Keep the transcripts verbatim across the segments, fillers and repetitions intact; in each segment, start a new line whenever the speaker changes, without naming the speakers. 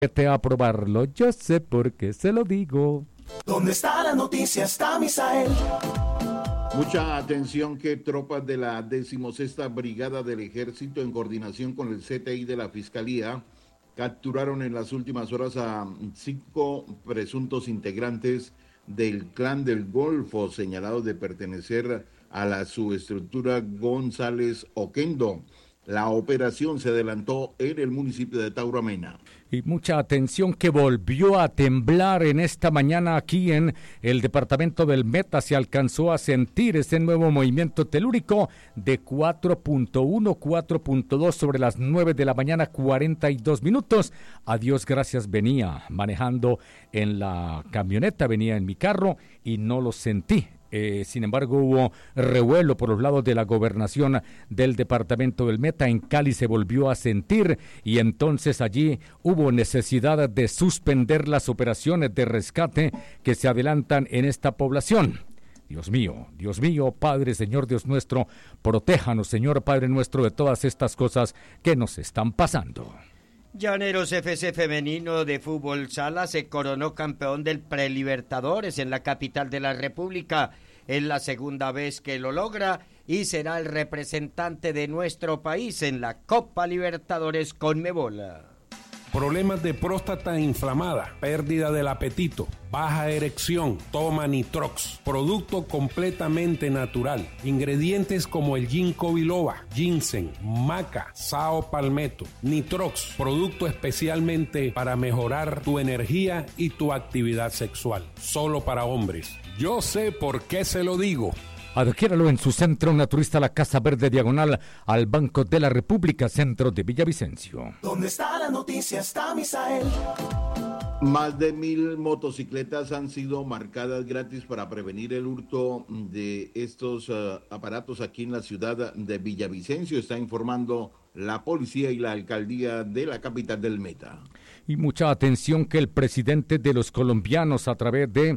Vete a probarlo, yo sé por qué se lo digo.
¿Dónde está la noticia? Está Misael.
Mucha atención que tropas de la decimosexta Brigada del Ejército, en coordinación con el C T I de la Fiscalía, capturaron en las últimas horas a cinco presuntos integrantes del Clan del Golfo, señalados de pertenecer a la subestructura González Oquendo. La operación se adelantó en el municipio de Tauramena.
Y mucha atención que volvió a temblar en esta mañana aquí en el departamento del Meta. Se alcanzó a sentir ese nuevo movimiento telúrico de cuatro punto uno, cuatro punto dos sobre las nueve de la mañana, cuarenta y dos minutos. A Dios gracias, venía manejando en la camioneta, venía en mi carro y no lo sentí. Eh, sin embargo, hubo revuelo por los lados de la gobernación del departamento del Meta. En Cali se volvió a sentir y entonces allí hubo necesidad de suspender las operaciones de rescate que se adelantan en esta población. Dios mío, Dios mío, Padre, Señor Dios nuestro, protéjanos, Señor Padre nuestro, de todas estas cosas que nos están pasando.
Llaneros F C femenino de fútbol sala se coronó campeón del Prelibertadores en la capital de la República. Es la segunda vez que lo logra y será el representante de nuestro país en la Copa Libertadores Conmebol.
Problemas de próstata inflamada, pérdida del apetito, baja erección, toma Nitrox, producto completamente natural. Ingredientes como el ginkgo biloba, ginseng, maca, sao palmetto. Nitrox, producto especialmente para mejorar tu energía y tu actividad sexual. Solo para hombres. Yo sé por qué se lo digo.
Adquiéralo en su centro naturista, la Casa Verde, diagonal al Banco de la República, centro de Villavicencio.
¿Dónde está la noticia? Está Misael.
Más de mil motocicletas han sido marcadas gratis para prevenir el hurto de estos uh, aparatos aquí en la ciudad de Villavicencio, está informando la policía y la alcaldía de la capital del Meta.
Y mucha atención que el presidente de los colombianos, a través de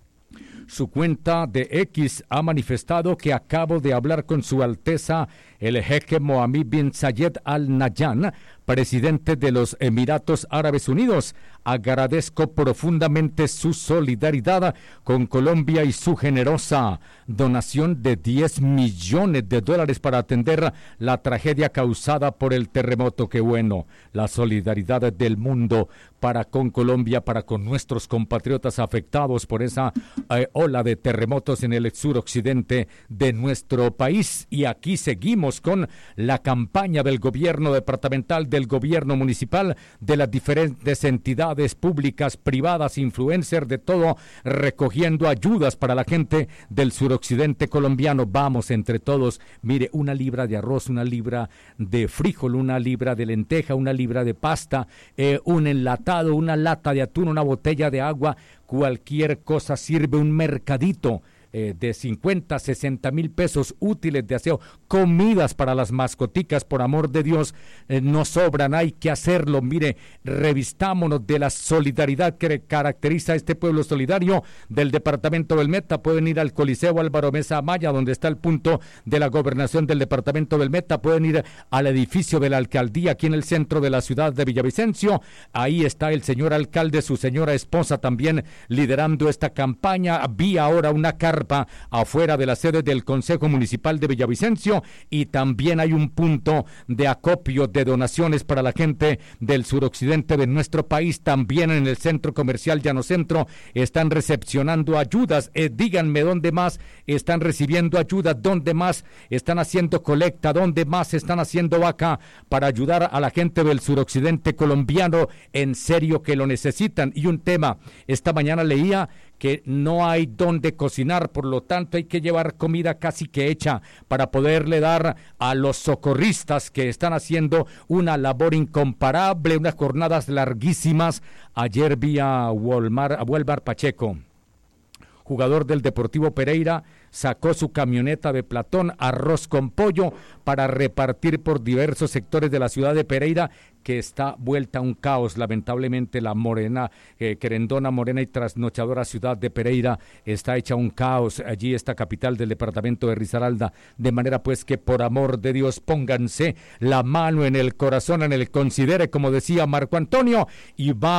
su cuenta de X, ha manifestado que acabo de hablar con su Alteza el jeque Mohammed bin Zayed Al Nahyan, presidente de los Emiratos Árabes Unidos. Agradezco profundamente su solidaridad con Colombia y su generosa donación de diez millones de dólares para atender la tragedia causada por el terremoto. Qué bueno, la solidaridad del mundo para con Colombia, para con nuestros compatriotas afectados por esa eh, ola de terremotos en el suroccidente de nuestro país. Y aquí seguimos con la campaña del gobierno departamental, del gobierno municipal, de las diferentes entidades públicas, privadas, influencers, de todo, recogiendo ayudas para la gente del suroccidente colombiano. Vamos entre todos, mire, una libra de arroz, una libra de frijol, una libra de lenteja, una libra de pasta, eh, un enlatado, una lata de atún, una botella de agua, cualquier cosa sirve. Un mercadito Eh, de cincuenta, sesenta mil pesos, útiles de aseo, comidas para las mascoticas, por amor de Dios, eh, no sobran, hay que hacerlo. Mire, revistámonos de la solidaridad que caracteriza a este pueblo solidario del departamento del Meta. Pueden ir al Coliseo Álvaro Mesa Amaya, donde está el punto de la gobernación del departamento del Meta. Pueden ir al edificio de la alcaldía aquí en el centro de la ciudad de Villavicencio. Ahí está el señor alcalde, su señora esposa también liderando esta campaña. Vi ahora una carta afuera de la sede del Consejo Municipal de Villavicencio, y también hay un punto de acopio de donaciones para la gente del suroccidente de nuestro país. También en el centro comercial Llano Centro están recepcionando ayudas. Eh, díganme dónde más están recibiendo ayuda, dónde más están haciendo colecta, dónde más están haciendo vaca para ayudar a la gente del suroccidente colombiano. En serio que lo necesitan. Y un tema, esta mañana leía que no hay dónde cocinar, por lo tanto hay que llevar comida casi que hecha para poderle dar a los socorristas que están haciendo una labor incomparable, unas jornadas larguísimas. Ayer vi a Walmart, a Walmart Pacheco, jugador del Deportivo Pereira, sacó su camioneta de Platón, arroz con pollo, para repartir por diversos sectores de la ciudad de Pereira, que está vuelta a un caos. Lamentablemente la morena, eh, querendona, morena y trasnochadora ciudad de Pereira está hecha un caos. Allí, esta capital del departamento de Risaralda, de manera pues que por amor de Dios pónganse la mano en el corazón, en el considere, como decía Marco Antonio, y va